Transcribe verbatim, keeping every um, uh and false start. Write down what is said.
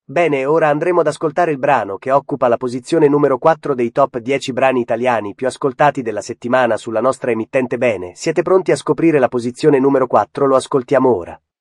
Bene, ora andremo ad ascoltare il brano che occupa la posizione numero quattro dei top dieci brani italiani più ascoltati della settimana sulla nostra emittente. Bene, siete pronti a scoprire la posizione numero quattro? Lo ascoltiamo ora.